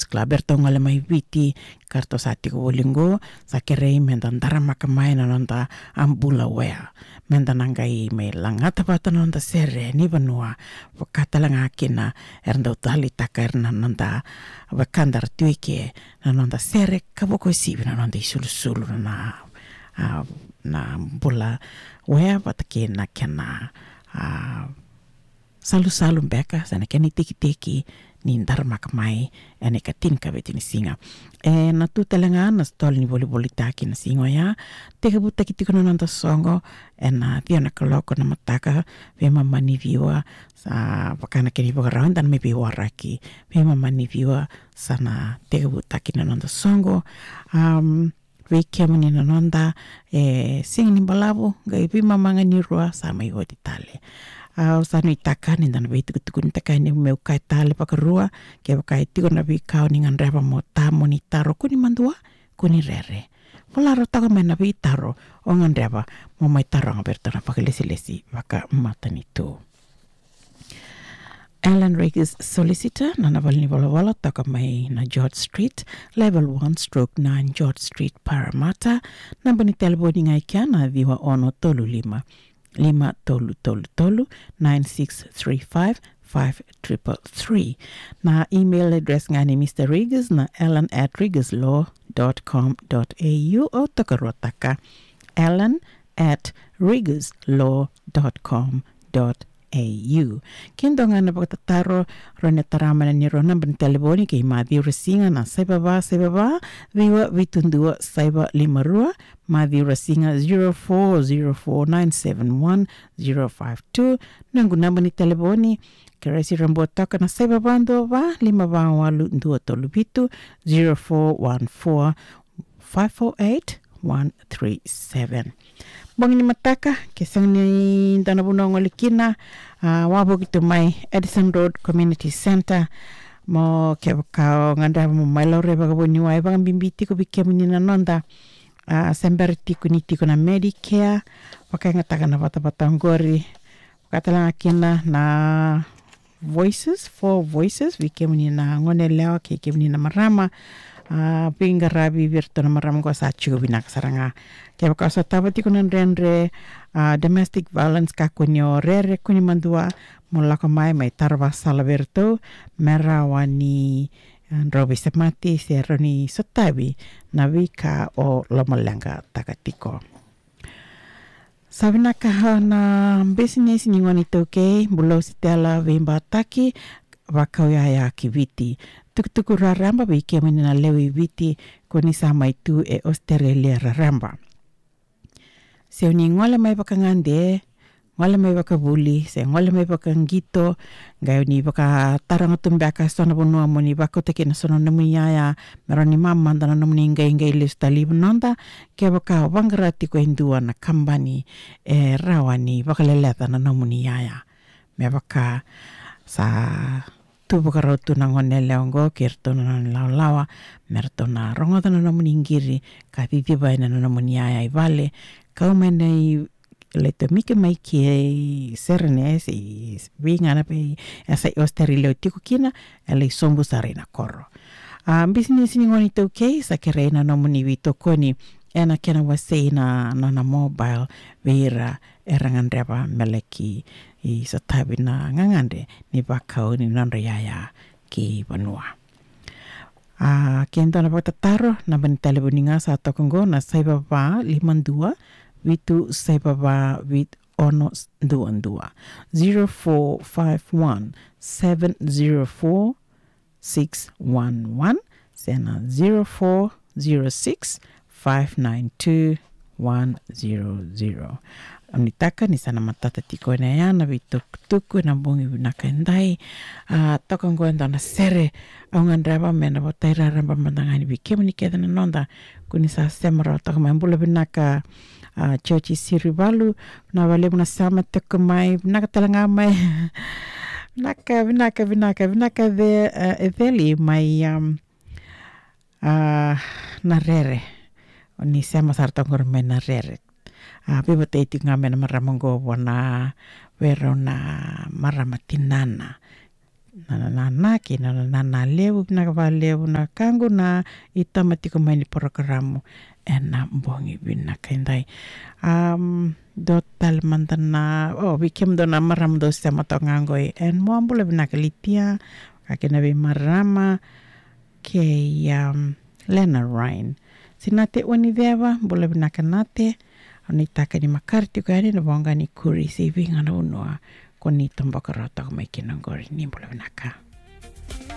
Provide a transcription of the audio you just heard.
Club bertongale mai viti karto sati ko bolingo sa kerei mentan tara makamai na nonta ambula wea mentan angkai me langata pata nonta sere ni banua wakata langa kina erndo tali takar na nonta wakandar tuike na nonta sere kaboko sibi na nonta isulu na bula wea patake na kena salu beka sana keni tiki ni ndar makamai ene katin kabeti ni singa na tu telanga na stol ni boli taki na singa ya teka buta kitiko na nonta songo ena tiana kaloko na mataka ve mama ni viwa sa pakana keni bagaran dan me biwa raki ve mama ni viwa sana teka buta kina nonta songo ve kemani na nonda sing ni balabu gai vi mama ngani rua sama i hoti tale sanu itaka ni dan ve tuku ni taka ni meu kai tale pakarua ke kai tiko na vi kau ni ngan reba mo tamo ni taro kuni mandua kuni rere polaro taka mena vi taro o ngan reba mo mai taro ngaberto na pakalesi waka mata ni tu Alan Regis solicitor nana valni wala taka mai na George Street level 1/9 George Street Parramatta namba ni telefoni ngai kia na viwa ono tolu 5 9635 na email address ngani Mr. Regis na alan@regislaw.com.au o takarotaka alan@regislaw.com.au Kendo nga na pagtataro rone taramana ni rona ban telefoni kay Matthew Rasinga na saibaba viwa vitundua saiba limarua Matthew Rasinga 0404971052 nangu namba ni telefoni keresi rambotaka na saibaba ndo ba 5 0414 548 137 Bangini mataka kesang ni tanabunong olikina wabo gitu mai Edison Road Community Center mo kau nganda mo mailore bagaboni wai bang bimbiti ko bikemuni na nonda semberti kuniti kuna Medicare pakai ngataka na bata ngori katala kina na four voices bikemuni na ngone leo kemuni na marama pingarabi virto na maram ko sa chugo binak saranga kaya ka sa tabati ko nan renre domestic violence ka kunyo rere kuni mandua mula ko mai tarwa sala virto merawani robi semati seroni sotabi navika o lomalanga takatiko sabina ka na business ni ngoni toke bulo sitela vimba taki wakau ya kiviti tuku raramba bike menina lewi viti koni sama itu Australia raramba seuni ngola mai bakangande ngola mai bakabuli se ngola mai bakangito gauni baka tarang tumbaka sona bonua moni bako tekina sona namunya ya meroni mamma ndana namuni ngai lista libnonda ke baka wangrati ko indua na kambani rawani bakaleleta na namuni ya me baka sa tu bakarotu na ngone leongo kirto na lawa merto na rongo na namuningiri katiti bai na namunia ai vale kau menai leto mike mai ki serene si winga na pe asa osterilio tiku kina ele sombu sarena korro business ni ngoni to ke sa kerena namuni vito koni ena kena wase na mobile vera erangan reba meleki I satabi na ngangande ni bakau ni nanrayaya ki banua. Kento na pagtataro na banitelefoni nga sa tokongo na saibaba 52 vitu saibaba vit ono 22 0451 704 611 sena 0406 592 100 Amnitaka ni sana matata tiko na yana tuku na bungi binakandai tokongo enda na sere au ngandraba mena botaira ramba mandangani bikemuni keda na nonda kuni sa semara taka mambula binaka chochi siribalu na wale muna sama teko mai binaka talanga mai binaka de eveli mai na rere ni sama sartongor mai na rere Piba teiti ngamen maramongo wana verona maramatinana nana ki nana lewu na ka lewu na kangu na itamati ko mai ni programo na bongi bina kaindai do tal mantana bikem do na maram do sta matangangoi en mo ambule bina kalitia kakena be marama ke Lena Ryan sinate wani deva bole bina kanate oni taka ni makarti ko ani no bonga ni kuri saving ana unua koni tombaka rata ko mai kinangori ni bole bina ka